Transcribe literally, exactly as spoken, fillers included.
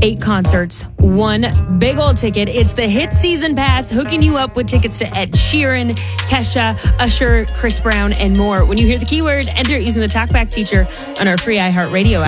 eight concerts, one big old ticket. It's the Hit Season Pass, hooking you up with tickets to Ed Sheeran, Kesha, Usher, Chris Brown, and more. When you hear the keyword, enter it using the TalkBack feature on our free iHeartRadio app.